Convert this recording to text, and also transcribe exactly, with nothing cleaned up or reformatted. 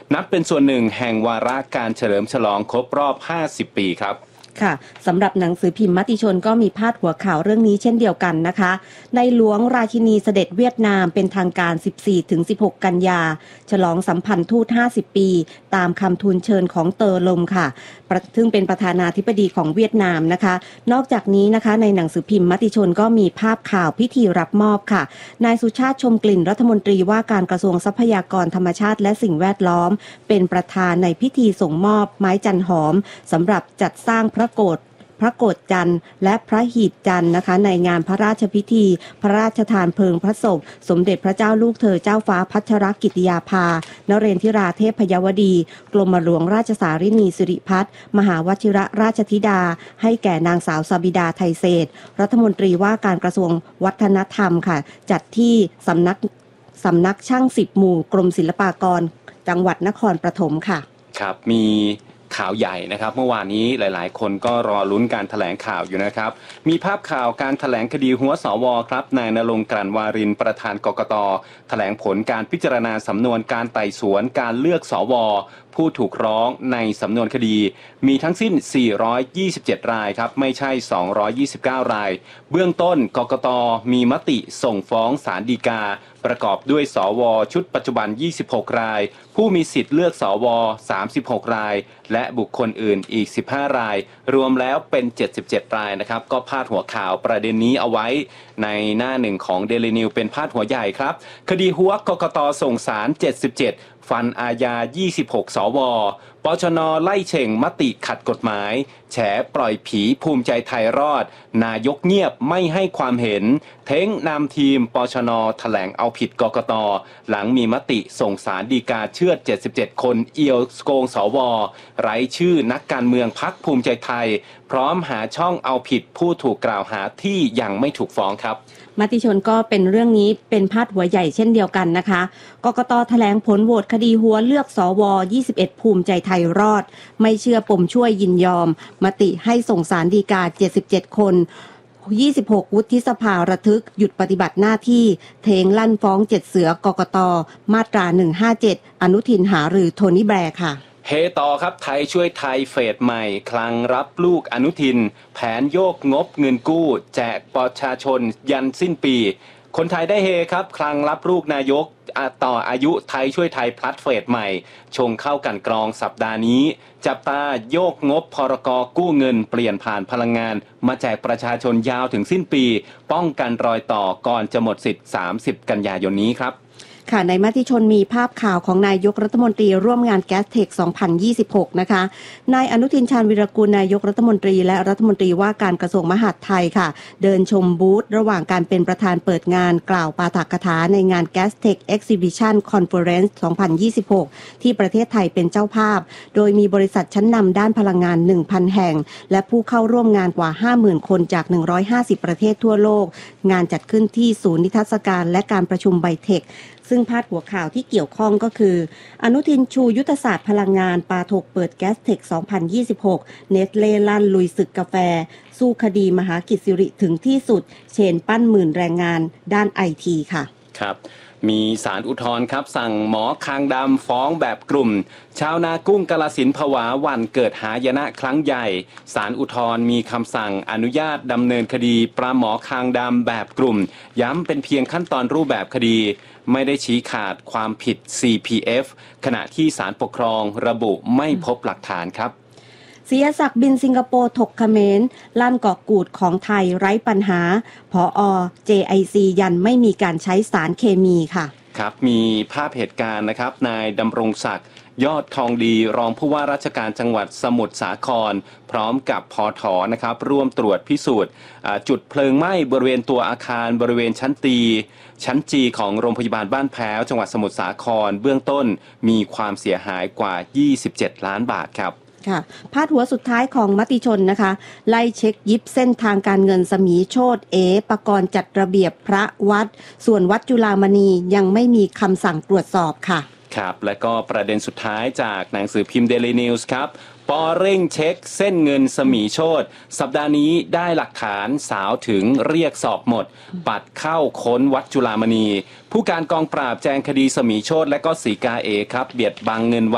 นับเป็นส่วนหนึ่งแห่งวาระการเฉลิมฉลองครบรอบห้าสิบปีครับค่ะสำหรับหนังสือพิมพ์มติชนก็มีพาดหัวข่าวเรื่องนี้เช่นเดียวกันนะคะในหลวงราชินีเสด็จเวียดนามเป็นทางการ สิบสี่ถึงสิบหก กันยาฉลองสัมพันธทูตห้าสิบปีตามคำทูลเชิญของเตอร์ลมค่ะซึ่งเป็นประธานาธิบดีของเวียดนามนะคะนอกจากนี้นะคะในหนังสือพิมพ์มติชนก็มีภาพข่าวพิธีรับมอบค่ะนายสุชาติชมกลิ่นรัฐมนตรีว่าการกระทรวงทรัพยากรธรรมชาติและสิ่งแวดล้อมเป็นประธานในพิธีส่งมอบไม้จันหอมสำหรับจัดสร้างพระโกฐพระโกฐจันทร์และพระหีบจันทร์นะคะในงานพระราชพิธีพระราชทานเพลิงพระศพสมเด็จพระเจ้าลูกเธอเจ้าฟ้าพัชรกิติยาภานเรนทิราเทพยวดีกรมหลวงราชสารินีสิริพัฒน์มหาวชิรราชธิดาให้แก่นางสาวซาบิดาไทยเศษรัฐมนตรีว่าการกระทรวงวัฒนธรรมค่ะจัดที่สำนักสำนักช่างสิบหมู่กรมศิลปากรจังหวัดนครปฐมค่ะครับมีข่าวใหญ่นะครับเมื่อวานนี้หลายๆคนก็รอลุ้นการแถลงข่าวอยู่นะครับมีภาพข่าวการแถลงคดีหัวสวครับนายณรงค์ กลั่นวารินประธานกกต.แถลงผลการพิจารณาสำนวนการไต่สวนการเลือกสวผู้ถูกร้องในสำนวนคดีมีทั้งสิ้นสี่ร้อยยี่สิบเจ็ดรายครับไม่ใช่สองร้อยยี่สิบเก้ารายเบื้องต้นกกต.มีมติส่งฟ้องศาลฎีกาประกอบด้วยสวชุดปัจจุบันยี่สิบหกรายผู้มีสิทธิ์เลือกสวสามสิบหกรายและบุคคลอื่นอีกสิบห้ารายรวมแล้วเป็นเจ็ดสิบเจ็ดรายนะครับก็พาดหัวข่าวประเด็นนี้เอาไว้ในหน้าหนึ่งของ Daily News เป็นพาดหัวใหญ่ครับคดีหัวกกต.ส่งศาลเจ็ดสิบเจ็ดฟันอาญายี่สิบหกสวปชน.ไล่เฉ่งมติขัดกฎหมายแฉปล่อยผีภูมิใจไทยรอดนายกเงียบไม่ให้ความเห็นเท้งนำทีมปชน.แถลงเอาผิดกกต.หลังมีมติส่งศาลฎีกาเชือดเจ็ดสิบเจ็ดคนเอี่ยวโกงสวไร้ชื่อนักการเมืองพรรคภูมิใจไทยพร้อมหาช่องเอาผิดผู้ถูกกล่าวหาที่ยังไม่ถูกฟ้องครับมติชนก็เป็นเรื่องนี้เป็นพาดหัวใหญ่เช่นเดียวกันนะคะกกต.แถลงผลโหวตคดีหัวเลือกสวยี่สิบเอ็ดภูมิใจไทยรอดไม่เชื่อปมช่วยยินยอมมติให้ส่งศาลฎีกาเจ็ดสิบเจ็ดคนยี่สิบหกวุฒิสภาระทึกหยุดปฏิบัติหน้าที่เทงลั่นฟ้องเจ็ดเสือกกต.มาตราหนึ่งห้าเจ็ดอนุทินหารือโทนี่แบร์ค่ะเฮต่อครับไทยช่วยไทยเฟสใหม่คลังรับลูกอนุทินแผนโยกงบเงินกู้แจกประชาชนยันสิ้นปีคนไทยได้เฮครับคลังรับลูกนายกต่ออายุไทยช่วยไทยพลัดเฟสใหม่ชงเข้ากันกรองสัปดาห์นี้จับตาโยกงบพรกกู้เงินเปลี่ยนผ่านพลังงานมาแจกประชาชนยาวถึงสิ้นปีป้องกันรอยต่อก่อนจะหมดสิทธิ์สามสิบกันยายนนี้ครับค่ะในมติชนมีภาพข่าวของนายกรัฐมนตรีร่วมงานแก๊สเทคสองพันยี่สิบหกนะคะนายอนุทินชาญวิรากูลนายกรัฐมนตรีและรัฐมนตรีว่าการกระทรวงมหาดไทยค่ะเดินชมบูธระหว่างการเป็นประธานเปิดงานกล่าวปาฐกถาในงานแก๊สเทคเอ็กซิบิชันคอนเฟอเรนซ์สองพันยี่สิบหกที่ประเทศไทยเป็นเจ้าภาพโดยมีบริษัทชั้นนำด้านพลังงาน หนึ่งพัน แห่งและผู้เข้าร่วมงานกว่า ห้าหมื่น คนจากหนึ่งร้อยห้าสิบประเทศทั่วโลกงานจัดขึ้นที่ศูนย์นิทรรศการและการประชุมไบเทคซึ่งพาดหัวข่าวที่เกี่ยวข้องก็คืออนุทินชูยุทธศาสตร์พลังงานปาถกเปิดแก๊สเทคสองพันยี่สิบหกเนสเล่ลั่นลุยศึกกาแฟสู้คดีมหากิจสิริถึงที่สุดเชนปั้นหมื่นแรงงานด้านไอทีค่ะครับมีศาลอุทธรณ์ครับสั่งหมอคางดำฟ้องแบบกลุ่มชาวนากุ้งกาฬสินธุ์ผวาหวั่นเกิดหายนะครั้งใหญ่ศาลอุทธรณ์มีคำสั่งอนุญาตดำเนินคดีปลาหมอคางดำแบบกลุ่มย้ำเป็นเพียงขั้นตอนรูปแบบคดีไม่ได้ชี้ขาดความผิด ซี พี เอฟ ขณะที่ศาลปกครองระบุไม่พบหลักฐานครับศิยศักดิ์บินสิงคโปร์ถกเขมรลั่นเกาะกูดของไทยไร้ปัญหาผอ. เจ ไอ ซี ยันไม่มีการใช้สารเคมีค่ะครับมีภาพเหตุการณ์นะครับนายดำรงศักดิ์ยอดทองดีรองผู้ว่าราชการจังหวัดสมุทรสาครพร้อมกับผท.นะครับร่วมตรวจพิสูจน์จุดเพลิงไหม้บริเวณตัวอาคารบริเวณชั้นตีชั้นจีของโรงพยาบาลบ้านแพ้วจังหวัดสมุทรสาครเบื้องต้นมีความเสียหายกว่ายี่สิบเจ็ดล้านบาทครับค่ะพาดหัวสุดท้ายของมติชนนะคะไล่เช็คยิบเส้นทางการเงินสมีโชติเอปกรณ์จัดระเบียบพระวัดส่วนวัดจุฬามณียังไม่มีคำสั่งตรวจสอบค่ะครับและก็ประเด็นสุดท้ายจากหนังสือพิมพ์ Daily News ครับปอเร่งเช็คเส้นเงินสมีโชติสัปดาห์นี้ได้หลักฐานสาวถึงเรียกสอบหมดปัดเข้าค้นวัดจุฬามณีผู้การกองปราบแจ้งคดีสมีโชติและก็สีกาเอครับเบียดบังเงิน